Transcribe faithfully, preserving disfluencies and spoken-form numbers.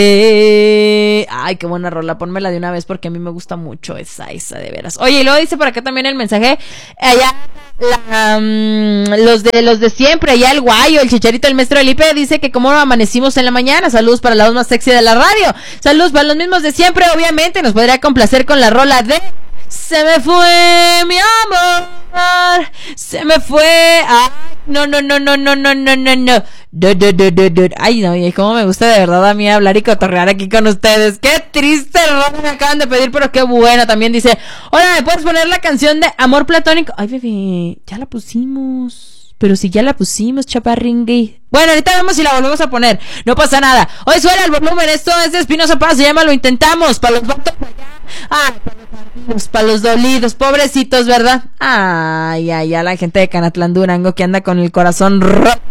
Eh, ay, qué buena rola, pónmela de una vez porque a mí me gusta mucho esa, esa de veras. Oye, y luego dice por acá también el mensaje, allá la, um, los de los de siempre, allá el guayo, el chicharito, el maestro Felipe dice que cómo amanecimos en la mañana. Saludos para la voz más sexy de la radio. Saludos para los mismos de siempre, obviamente. Nos podría complacer con la rola de Se me fue mi amor, se me fue. Ay, no, no, no, no, no, no, no, no, no. Du, du, du, du, du. Ay, no, y cómo me gusta de verdad a mí hablar y cotorrear aquí con ustedes. Qué triste rola me acaban de pedir, pero qué buena. También dice, hola, ¿me puedes poner la canción de Amor Platónico? Ay, bebé, ya la pusimos. Pero si ya la pusimos, chaparringui. Bueno, ahorita vemos si la volvemos a poner. No pasa nada. Hoy suena el volumen. Esto es de Espinosa Paz. Se llama Lo Intentamos. Para los vatos allá. Ay, para los ardidos, para los dolidos. Pobrecitos, ¿verdad? Ay, ay, ay. La gente de Canatlán, Durango, que anda con el corazón roto.